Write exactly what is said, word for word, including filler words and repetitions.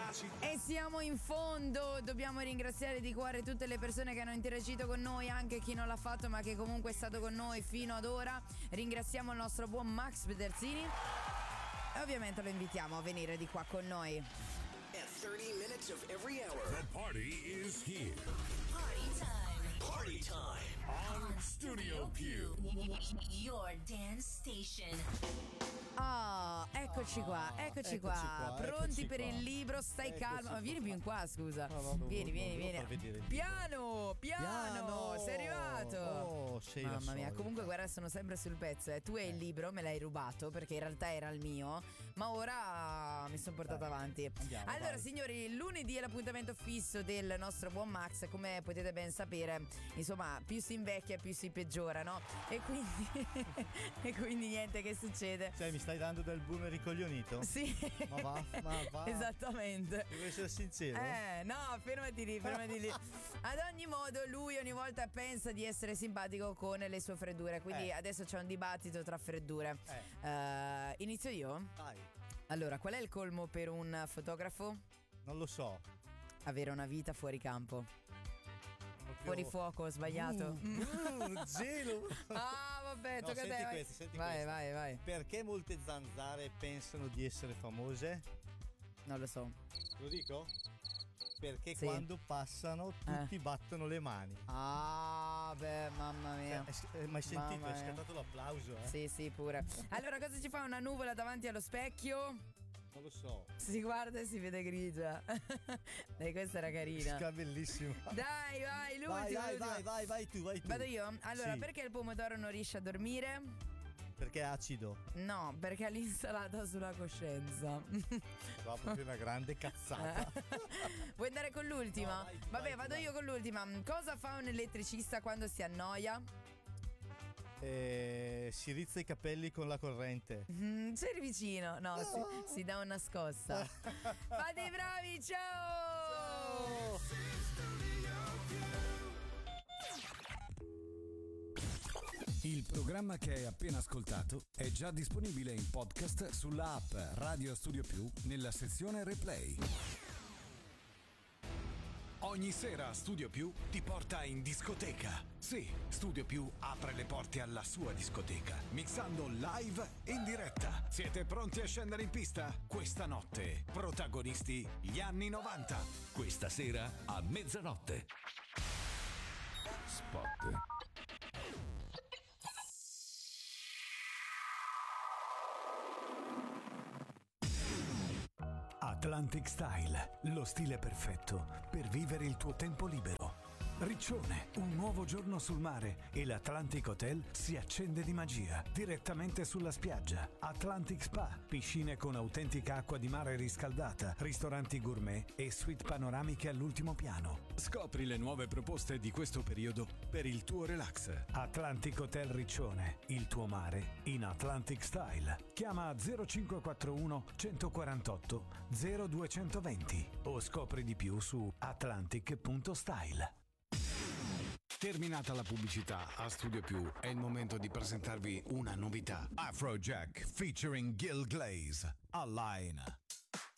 E siamo in fondo, dobbiamo ringraziare di cuore tutte le persone che hanno interagito con noi, anche chi non l'ha fatto ma che comunque è stato con noi fino ad ora. Ringraziamo il nostro buon Max Pederzini e ovviamente lo invitiamo a venire di qua con noi. At thirty minutes of every hour. The party is here. Party time. Party time. On Studio Più. Your dance station. Ah, eccoci qua, eccoci, eccoci qua, qua, pronti eccoci per qua. il libro, stai Eccoci calmo, qua. vieni più in qua, scusa. No, no, no, vieni, no, vieni, non devo vieni. far vedere il libro. Piano, piano, Piano. sei arrivato. Oh, sei la Mamma mia, solita. comunque guarda, sono sempre sul pezzo, eh. Tu hai il libro, me l'hai rubato perché in realtà era il mio, ma ora mi sono portato Dai, avanti. andiamo, allora, vai. signori, il lunedì è l'appuntamento fisso del nostro buon Max, come potete ben sapere, insomma, più si invecchia più si peggiora, no? E quindi e quindi niente, che succede? Cioè, mi stai dando del boomer ricoglionito? Sì. Ma va, ma va. Esattamente. Devo essere sincero. Eh, no, fermati lì, fermati lì. Ad ogni modo, lui ogni volta pensa di essere simpatico con le sue freddure. Quindi Eh. adesso c'è un dibattito tra freddure. Eh. Eh, inizio io? Dai, Allora, qual è il colmo per un fotografo? non lo so. Avere una vita fuori campo. Proprio- Fuori fuoco, ho sbagliato. Uh, gelo. Ah, vabbè, No, tocca a senti te. vai. questa, senti vai, questa. vai, vai. Perché molte zanzare pensano di essere famose? Non lo so. Lo dico? Perché Sì. quando passano tutti battono le mani. Ah, beh, mamma mia. Eh, eh, ma hai sentito? Mamma È mia. scattato l'applauso, eh? Sì, sì, pure. Allora, cosa ci fa una nuvola davanti allo specchio? Non lo so. Si guarda e si vede grigia. Dai, questa era carina. Sca bellissimo. Dai, vai, l'ultimo. Vai, vai, l'ultimo. vai, vai, vai tu, vai tu. Vado io? Allora, Sì. perché il pomodoro non riesce a dormire? Perché è acido. No, perché ha l'insalata sulla coscienza. Va proprio una grande cazzata. Vuoi andare con l'ultima? No, vai, Vabbè, vai, vado vai. io con l'ultima. Cosa fa un elettricista quando si annoia? Eh, si rizza i capelli con la corrente. Mm, c'eri vicino. No, Si, si dà una scossa. Fate i bravi, ciao! Il programma che hai appena ascoltato è già disponibile in podcast sulla app Radio Studio Più nella sezione Replay. Ogni sera Studio Più ti porta in discoteca. Sì, Studio Più apre le porte alla sua discoteca, mixando live in diretta. Siete pronti a scendere in pista? Questa notte, protagonisti gli anni novanta. Questa sera a mezzanotte. Spot. Atlantic Style, lo stile perfetto per vivere il tuo tempo libero. Riccione, un nuovo giorno sul mare e l'Atlantic Hotel si accende di magia direttamente sulla spiaggia. Atlantic Spa, piscine con autentica acqua di mare riscaldata, ristoranti gourmet e suite panoramiche all'ultimo piano. Scopri le nuove proposte di questo periodo per il tuo relax. Atlantic Hotel Riccione, il tuo mare in Atlantic Style. Chiama zero cinque quattro uno uno quattro otto zero due due zero o scopri di più su atlantic punto style. Terminata la pubblicità, a Studio Più è il momento di presentarvi una novità. Afrojack featuring Gil Glaze, Align.